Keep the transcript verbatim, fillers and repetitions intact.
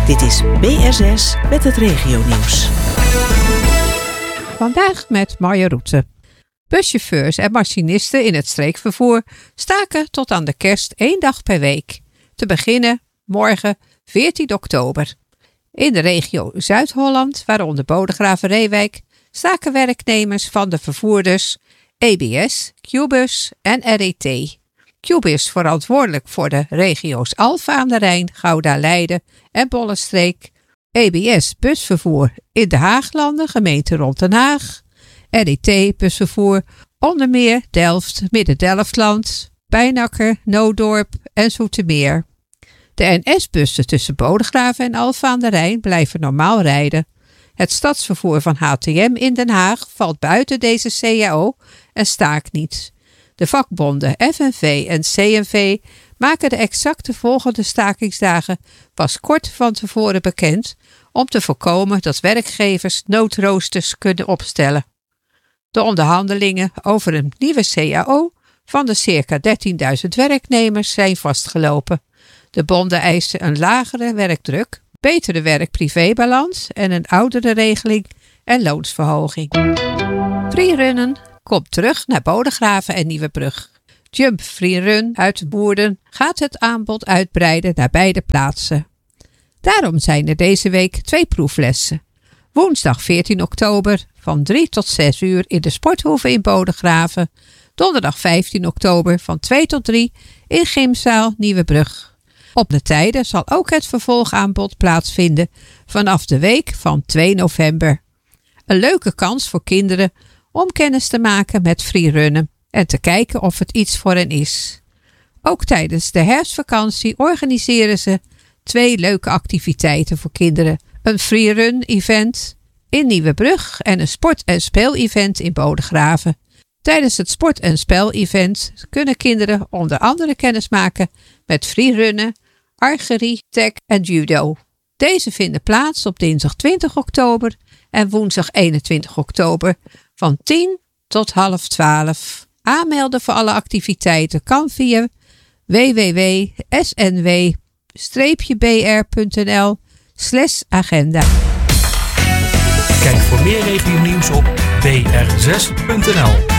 Dit is B R zes met het regionieuws. Vandaag met Marja Roete. Buschauffeurs en machinisten in het streekvervoer staken tot aan de kerst één dag per week. Te beginnen morgen veertien oktober. In de regio Zuid-Holland, waaronder Bodegraven-Reewijk, staken werknemers van de vervoerders E B S, Qbus en R E T. Qbus verantwoordelijk voor de regio's Alphen aan de Rijn, Gouda-Leiden en Bollenstreek. E B S busvervoer in de Haaglanden, gemeente rond Den Haag. R E T busvervoer onder meer Delft, Midden-Delftland, Pijnacker, Noodorp en Zoetermeer. De N S-bussen tussen Bodegraven en Alphen aan de Rijn blijven normaal rijden. Het stadsvervoer van H T M in Den Haag valt buiten deze C A O en staakt niet. De vakbonden F N V en C N V maken de exacte volgende stakingsdagen pas kort van tevoren bekend om te voorkomen dat werkgevers noodroosters kunnen opstellen. De onderhandelingen over een nieuwe C A O van de circa dertienduizend werknemers zijn vastgelopen. De bonden eisen een lagere werkdruk, betere werk-privébalans en een oudere regeling en loonsverhoging. Freerunnen komt terug naar Bodegraven en Nieuwebrug. Jump Freerun uit Woerden gaat het aanbod uitbreiden naar beide plaatsen. Daarom zijn er deze week twee proeflessen. Woensdag veertien oktober van drie tot zes uur in de Sporthoeve in Bodegraven. Donderdag vijftien oktober van twee tot drie in Gymzaal Nieuwebrug. Op de tijden zal ook het vervolgaanbod plaatsvinden vanaf de week van twee november. Een leuke kans voor kinderen om kennis te maken met freerunnen en te kijken of het iets voor hen is. Ook tijdens de herfstvakantie organiseren ze twee leuke activiteiten voor kinderen. Een freerun-event in Nieuwebrug en een sport- en speel-event in Bodegraven. Tijdens het sport- en spel-event kunnen kinderen onder andere kennis maken met freerunnen, archerie, tag en judo. Deze vinden plaats op dinsdag twintig oktober en woensdag eenentwintig oktober van tien tot half twaalf. Aanmelden voor alle activiteiten kan via w w w punt s n w streepje b r punt n l slash agenda. Kijk voor meer regionieuws op b r zes punt n l.